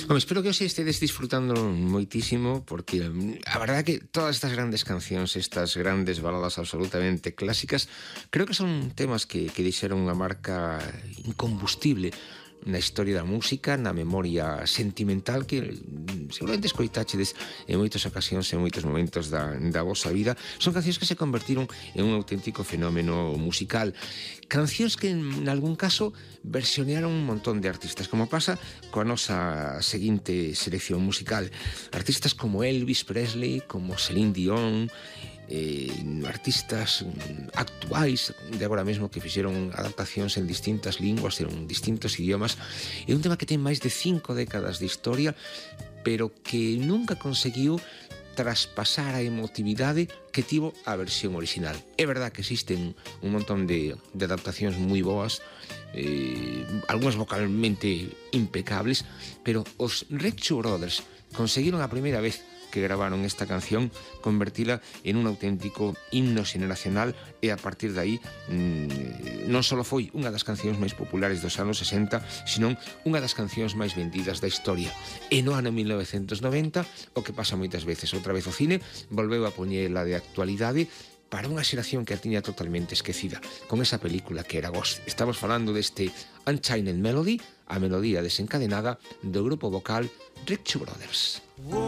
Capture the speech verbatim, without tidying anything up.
Home, espero que hoxe estedes disfrutando moitísimo, porque a verdade é que todas estas grandes cancións, estas grandes baladas absolutamente clásicas, creo que son temas que, que deixaron unha marca incombustible na historia da música, na memoria sentimental que seguramente escoitáchedes en moitas ocasións, en moitos momentos da, da vosa vida. Son cancións que se convertiron en un auténtico fenómeno musical. Cancións que en algún caso versionearon un montón de artistas, como pasa coa nosa seguinte selección musical. Artistas como Elvis Presley, como Celine Dion, eh, artistas actuais de agora mesmo que fixeron adaptacións en distintas linguas, en distintos idiomas. É un tema que ten máis de cinco décadas de historia, pero que nunca conseguiu traspasar a emotividade que tivo a versión original. É verdad que existen un montón de, de adaptacións moi boas, eh, algunhas vocalmente impecables, pero os Red Shoe Brothers conseguiron a primeira vez que gravaron esta canción convertila en un auténtico himno xeneracional, e a partir de aí mmm, non só foi unha das cancións máis populares dos anos sesenta, senón unha das cancións máis vendidas da historia. E no ano mil novecentos noventa, o que pasa moitas veces, outra vez o cine volveu a poñela de actualidade para unha xeración que a tiña totalmente esquecida, con esa película que era Ghost. Estamos falando deste Unchained Melody, a melodía desencadenada do grupo vocal Red Shoe Brothers.